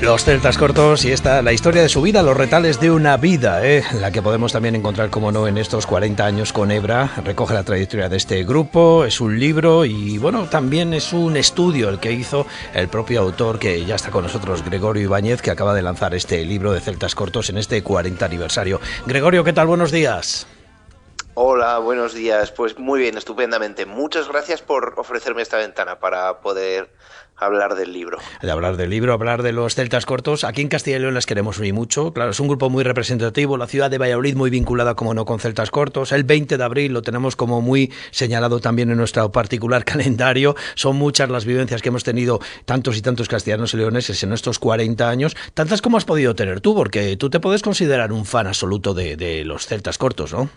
Los celtas cortos y esta, la historia de su vida, los retales de una vida, la que podemos también encontrar, como no, en estos 40 años con Ebra. Recoge la trayectoria de este grupo, es un libro y, bueno, también es un estudio el que hizo el propio autor, que ya está con nosotros, Gregorio Ibáñez, que acaba de lanzar este libro de celtas cortos en este 40 aniversario. Gregorio, ¿qué tal? Buenos días. Hola, buenos días. Pues muy bien, estupendamente. Muchas gracias por ofrecerme esta ventana para poder hablar del libro. De hablar del libro, hablar de los celtas cortos. Aquí en Castilla y León las queremos muy mucho. Claro, es un grupo muy representativo. La ciudad de Valladolid muy vinculada, como no, con celtas cortos. El 20 de abril lo tenemos como muy señalado también en nuestro particular calendario. Son muchas las vivencias que hemos tenido tantos y tantos castellanos y leoneses en estos 40 años. Tantas como has podido tener tú, porque tú te puedes considerar un fan absoluto de los celtas cortos, ¿no?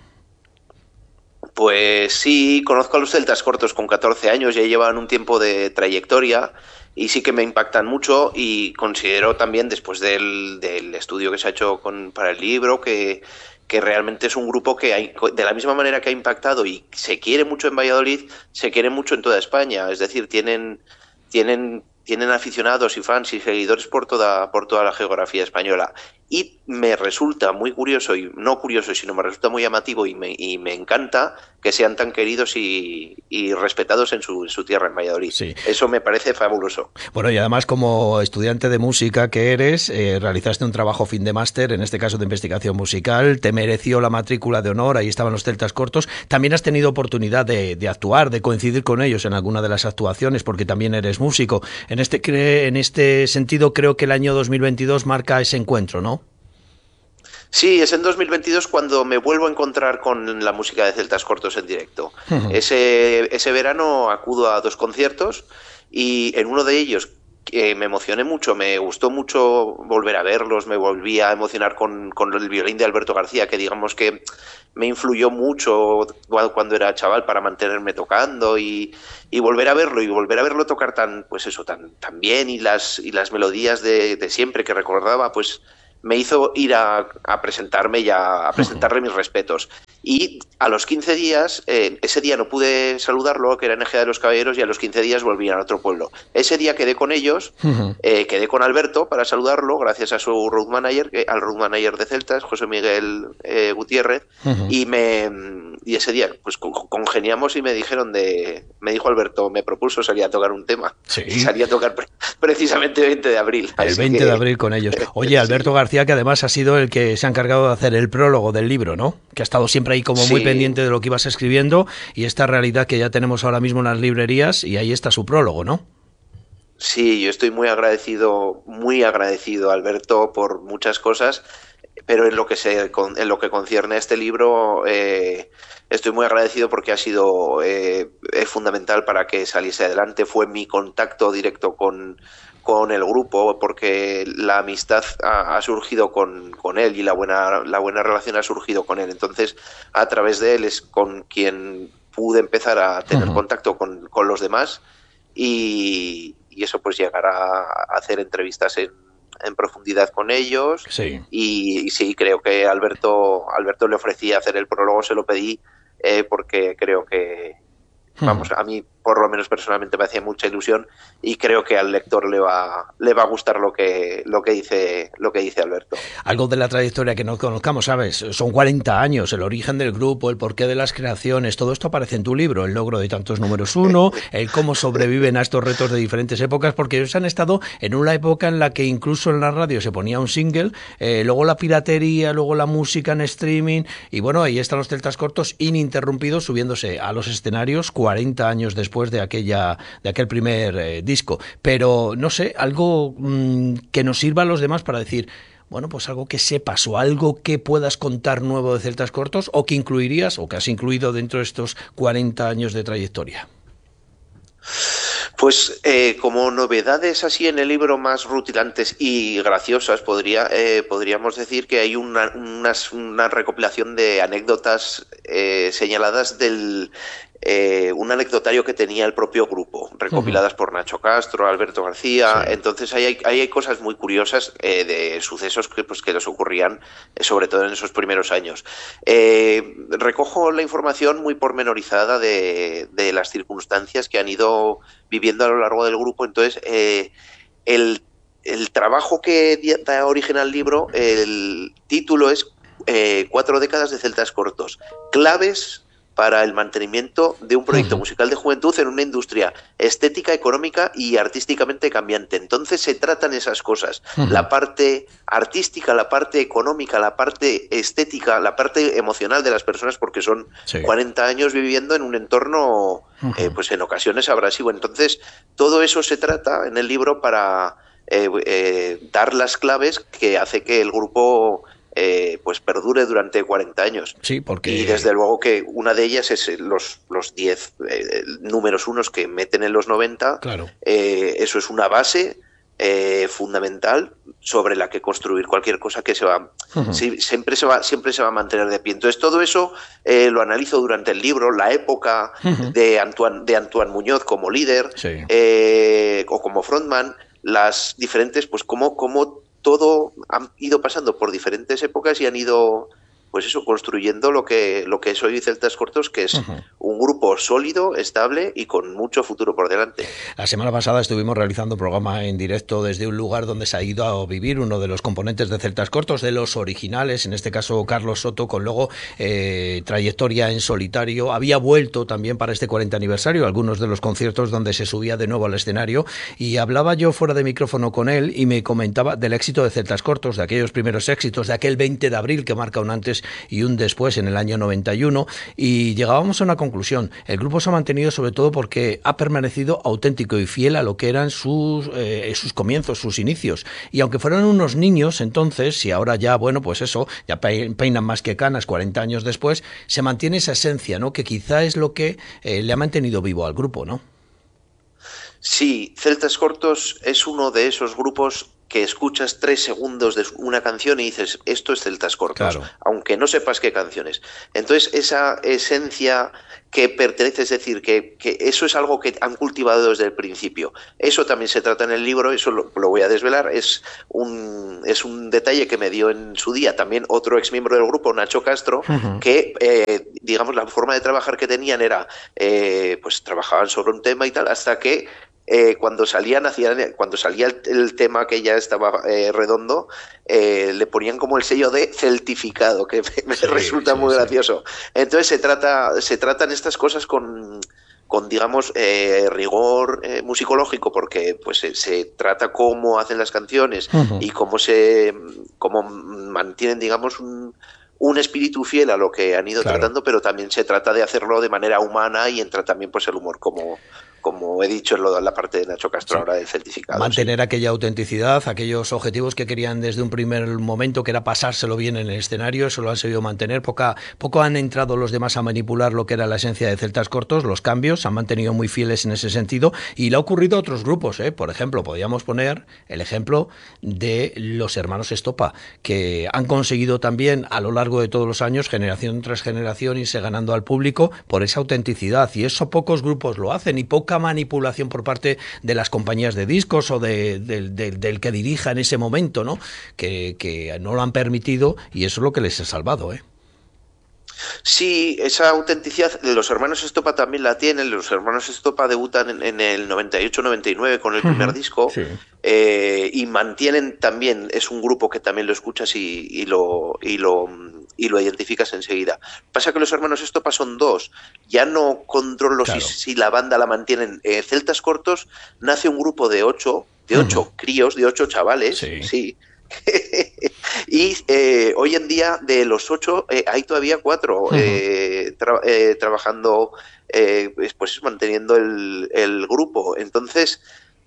Pues sí, conozco a los celtas cortos con 14 años, ya llevan un tiempo de trayectoria y sí que me impactan mucho, y considero también, después del estudio que se ha hecho para el libro, que realmente es un grupo que, de la misma manera que ha impactado y se quiere mucho en Valladolid, se quiere mucho en toda España. Es decir, tienen aficionados y fans y seguidores por toda la geografía española. Y me resulta muy curioso, y no curioso, sino me resulta muy llamativo y me encanta que sean tan queridos y respetados en su tierra, en Valladolid. Sí. Eso me parece fabuloso. Bueno, y además, como estudiante de música que eres, realizaste un trabajo fin de máster, en este caso de investigación musical, te mereció la matrícula de honor, ahí estaban los celtas cortos. También has tenido oportunidad de actuar, de coincidir con ellos en alguna de las actuaciones, porque también eres músico. En este sentido, creo que el año 2022 marca ese encuentro, ¿no? Sí, es en 2022 cuando me vuelvo a encontrar con la música de celtas cortos en directo. Ese verano acudo a 2 conciertos, y en uno de ellos me emocioné mucho, me gustó mucho volver a verlos, me volví a emocionar con el violín de Alberto García, que digamos que me influyó mucho cuando era chaval para mantenerme tocando, y volver a verlo tocar tan bien, y las melodías de siempre que recordaba, pues me hizo ir a presentarme y a presentarle mis respetos. Y a los 15 días, ese día no pude saludarlo, que era en Ejea de los Caballeros, y a los 15 días volví a otro pueblo. Ese día quedé con ellos, quedé con Alberto para saludarlo, gracias a su road manager, al road manager de Celtas, José Miguel Gutiérrez, y ese día pues congeniamos, y me dijo Alberto, me propuso salir a tocar un tema. Sí. Y salí a tocar precisamente el 20 de abril. El 20 de abril con ellos. Oye, Alberto García, que además ha sido el que se ha encargado de hacer el prólogo del libro, ¿no? Que ha estado siempre ahí como muy pendiente de lo que ibas escribiendo, y esta realidad que ya tenemos ahora mismo en las librerías, y ahí está su prólogo, ¿no? Sí, yo estoy muy agradecido, Alberto, por muchas cosas, pero en lo que concierne a este libro, estoy muy agradecido porque ha sido fundamental para que saliese adelante. Fue mi contacto directo con el grupo, porque la amistad ha surgido con él, y la buena relación ha surgido con él. Entonces, a través de él es con quien pude empezar a tener contacto con los demás, y eso pues llegará a hacer entrevistas en profundidad con ellos. Sí. Y sí, creo que Alberto le ofrecí hacer el prólogo, se lo pedí, porque creo que, vamos, a mí por lo menos personalmente me hacía mucha ilusión, y creo que al lector le va a gustar lo que dice Alberto. Algo de la trayectoria que no conozcamos, ¿sabes? Son 40 años, el origen del grupo, el porqué de las creaciones, todo esto aparece en tu libro, el logro de tantos números uno, el cómo sobreviven a estos retos de diferentes épocas, porque ellos han estado en una época en la que incluso en la radio se ponía un single, luego la piratería, luego la música en streaming, y bueno, ahí están los celtas cortos ininterrumpidos subiéndose a los escenarios 40 años después de aquel primer disco. Pero no sé, algo que nos sirva a los demás para decir, bueno, pues algo que sepas o algo que puedas contar nuevo de celtas cortos, o que incluirías o que has incluido dentro de estos 40 años de trayectoria. Pues como novedades así en el libro más rutilantes y graciosas, podríamos decir que hay una recopilación de anécdotas señaladas del un anecdotario que tenía el propio grupo, recopiladas por Nacho Castro, Alberto García. Sí. Entonces ahí hay cosas muy curiosas de sucesos que les ocurrían, sobre todo en esos primeros años. Recojo la información muy pormenorizada de las circunstancias que han ido viviendo a lo largo del grupo. Entonces el trabajo que da origen al libro, el título es 4 décadas de celtas cortos, claves para el mantenimiento de un proyecto musical de juventud en una industria estética, económica y artísticamente cambiante. Entonces se tratan esas cosas, la parte artística, la parte económica, la parte estética, la parte emocional de las personas, porque son 40 años viviendo en un entorno, pues en ocasiones abrasivo. Entonces todo eso se trata en el libro para dar las claves que hace que el grupo pues perdure durante 40 años. Sí, porque... Y desde luego que una de ellas es los 10 números unos que meten en los 90. Claro. Eso es una base fundamental sobre la que construir cualquier cosa que se va, siempre se va a mantener de pie. Entonces todo eso lo analizo durante el libro, la época de Antoine Muñoz como líder, o como frontman, las diferentes, pues cómo todo han ido pasando por diferentes épocas y han ido, pues eso, construyendo lo que es hoy Celtas Cortos, que es un grupo sólido, estable y con mucho futuro por delante. La semana pasada estuvimos realizando un programa en directo desde un lugar donde se ha ido a vivir uno de los componentes de Celtas Cortos, de los originales, en este caso Carlos Soto, con luego trayectoria en solitario. Había vuelto también para este 40 aniversario algunos de los conciertos donde se subía de nuevo al escenario, y hablaba yo fuera de micrófono con él y me comentaba del éxito de Celtas Cortos, de aquellos primeros éxitos, de aquel 20 de abril que marca un antes y un después en el año 91, y llegábamos a una conclusión: el grupo se ha mantenido sobre todo porque ha permanecido auténtico y fiel a lo que eran sus comienzos, sus inicios, y aunque fueran unos niños entonces, y ahora ya, bueno, pues eso, ya peinan más que canas 40 años después, se mantiene esa esencia, ¿no?, que quizá es lo que le ha mantenido vivo al grupo, ¿no? Sí, Celtas Cortos es uno de esos grupos que escuchas 3 segundos de una canción y dices, esto es Celtas Cortos, claro, aunque no sepas qué canciones. Entonces, esa esencia que pertenece, es decir, que eso es algo que han cultivado desde el principio. Eso también se trata en el libro, eso lo voy a desvelar, es un detalle que me dio en su día también otro exmiembro del grupo, Nacho Castro, que, digamos, la forma de trabajar que tenían era, pues trabajaban sobre un tema y tal, hasta que cuando salía el tema que ya estaba redondo, le ponían como el sello de celtificado, que me resulta muy gracioso. Entonces se tratan estas cosas con digamos, rigor musicológico, porque pues se trata cómo hacen las canciones y cómo mantienen, digamos, un espíritu fiel a lo que han ido tratando, pero también se trata de hacerlo de manera humana, y entra también pues el humor, como he dicho en la parte de Nacho Castro ahora del certificado. Mantener aquella autenticidad, aquellos objetivos que querían desde un primer momento, que era pasárselo bien en el escenario, eso lo han sabido mantener. Poco han entrado los demás a manipular lo que era la esencia de Celtas Cortos, los cambios, se han mantenido muy fieles en ese sentido, y le ha ocurrido a otros grupos, ¿eh? Por ejemplo, podríamos poner el ejemplo de los hermanos Estopa, que han conseguido también a lo largo de todos los años, generación tras generación, irse ganando al público por esa autenticidad, y eso pocos grupos lo hacen, y poca manipulación por parte de las compañías de discos o del que dirija en ese momento, ¿no? Que no lo han permitido, y eso es lo que les ha salvado, ¿eh? Sí, esa autenticidad, los hermanos Estopa también la tienen. Los hermanos Estopa debutan en el 98-99 con el primer disco, y mantienen también, es un grupo que también lo escuchas y lo identificas enseguida. Pasa que los hermanos Estopa son dos, ya no controlo si la banda la mantienen. Celtas Cortos nace un grupo de 8 críos, de 8 chavales, sí. Y hoy en día de los 8 hay todavía 4 trabajando, pues manteniendo el grupo. Entonces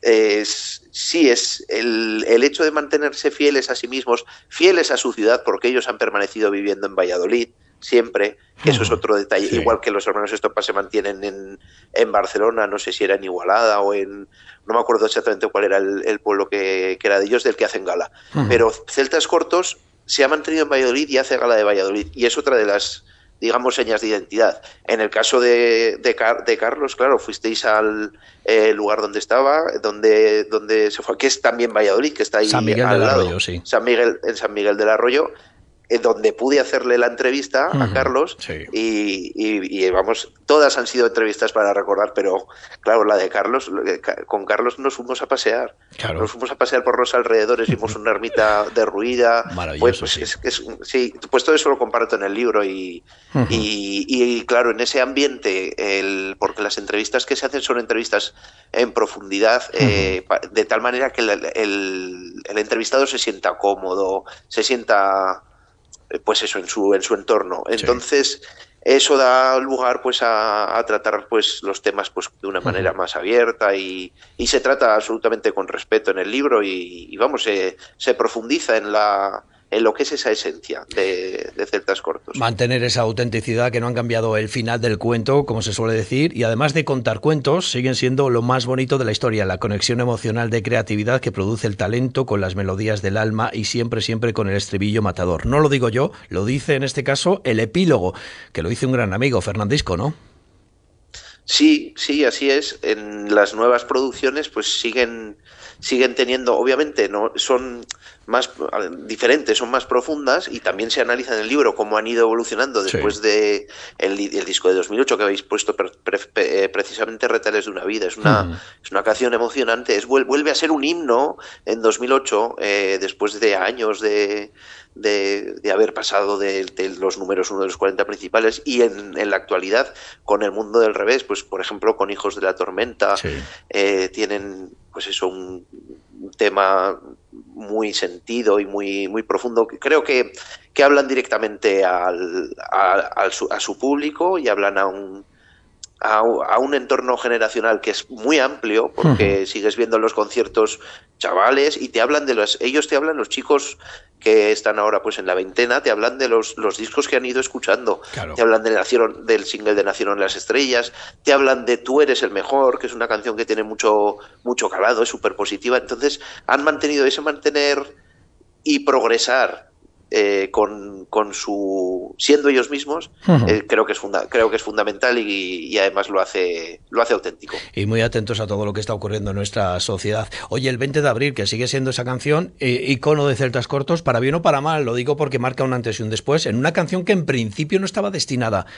sí, es el hecho de mantenerse fieles a sí mismos, fieles a su ciudad, porque ellos han permanecido viviendo en Valladolid siempre, que eso es otro detalle, igual que los hermanos Estopa se mantienen en Barcelona, no sé si era en Igualada o no me acuerdo exactamente cuál era el pueblo que era de ellos, del que hacen gala, pero Celtas Cortos se ha mantenido en Valladolid y hace gala de Valladolid, y es otra de las, digamos, señas de identidad. En el caso de Carlos, claro, fuisteis al lugar donde estaba, donde se fue, que es también Valladolid, que está ahí San Miguel al del lado. Arroyo, sí. En San Miguel del Arroyo. donde pude hacerle la entrevista a Carlos Sí. y vamos, todas han sido entrevistas para recordar, pero claro, la de Carlos, con Carlos nos fuimos a pasear. Claro. Nos fuimos a pasear por los alrededores, vimos una ermita derruida. Maravilloso, Pues, sí. sí, pues todo eso lo comparto en el libro y claro, en ese ambiente, porque las entrevistas que se hacen son entrevistas en profundidad, de tal manera que el entrevistado se sienta cómodo, se sienta pues eso en su entorno. Entonces, eso da lugar pues a tratar pues los temas pues de una manera más abierta y se trata absolutamente con respeto en el libro y vamos, se profundiza en lo que es esa esencia de Celtas Cortos. Mantener esa autenticidad, que no han cambiado el final del cuento, como se suele decir, y además de contar cuentos, siguen siendo lo más bonito de la historia, la conexión emocional de creatividad que produce el talento con las melodías del alma y siempre, siempre con el estribillo matador. No lo digo yo, lo dice en este caso el epílogo, que lo dice un gran amigo, Fernandisco, ¿no? Sí, sí, así es. En las nuevas producciones, pues siguen teniendo, obviamente, no son más diferentes, son más profundas y también se analiza en el libro cómo han ido evolucionando después de el disco de 2008 que habéis puesto precisamente Retales de una vida. Es una canción emocionante, vuelve a ser un himno en 2008, después de años de haber pasado de los números 1 de los 40 principales y en la actualidad con El mundo del revés, pues por ejemplo con Hijos de la tormenta, tienen pues eso un tema muy sentido y muy profundo. Creo que hablan directamente a su público y hablan a un entorno generacional que es muy amplio, porque sigues viendo en los conciertos chavales y te hablan ellos te hablan, los chicos que están ahora pues en la veintena, te hablan de los discos que han ido escuchando, Claro. te hablan del single de Nacieron las estrellas, te hablan de Tú eres el mejor, que es una canción que tiene mucho calado, es súper positiva. Entonces han mantenido ese mantener y progresar con su siendo ellos mismos, creo que es fundamental y además lo hace auténtico. Y muy atentos a todo lo que está ocurriendo en nuestra sociedad. Oye, el 20 de abril, que sigue siendo esa canción, icono de Celtas Cortos, para bien o para mal, lo digo porque marca un antes y un después, en una canción que en principio no estaba destinada